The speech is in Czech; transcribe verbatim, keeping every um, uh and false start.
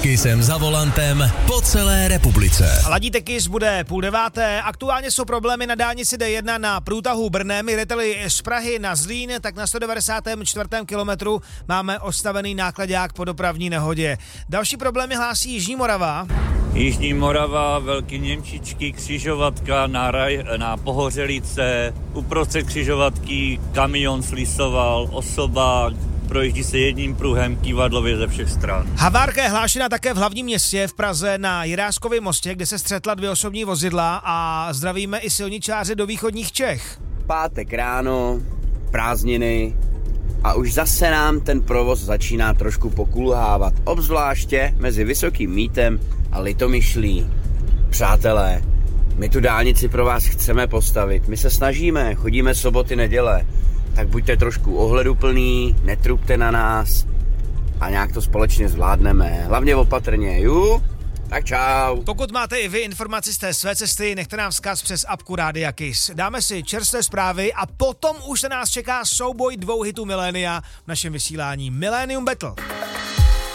Kissem za volantem po celé republice. Ladíte Kiss, bude půl deváté. Aktuálně jsou problémy na dálnici D jedna na průtahu Brnem. Jdete-li z Prahy na Zlín, tak na sto devadesátém čtvrtém kilometru máme ostavený nákladák po dopravní nehodě. Další problémy hlásí Jižní Morava. Jižní Morava, Velký Němčičky, křižovatka na, raj, na Pohořelice, uprostřed křižovatky kamion slisoval, osoba, projíždí se jedním pruhem kývadlově ze všech stran. Havárka je hlášena také v hlavním městě v Praze na Jiráskově mostě, kde se střetla dvě osobní vozidla a zdravíme i silničáře do východních Čech. Pátek ráno, prázdniny a už zase nám ten provoz začíná trošku pokulhávat, obzvláště mezi Vysokým Mítem a Litomyšlí. Přátelé, my tu dálnici pro vás chceme postavit, my se snažíme, chodíme soboty, neděle, tak buďte trošku ohleduplný, netrubte na nás a nějak to společně zvládneme. Hlavně opatrně, ju? Tak čau. Pokud máte i vy informaci z té své cesty, nechte nám vzkaz přes apku Rádia Kiss. Dáme si čerstvé zprávy a potom už se nás čeká souboj dvou hitů milénia v našem vysílání Millennium Battle.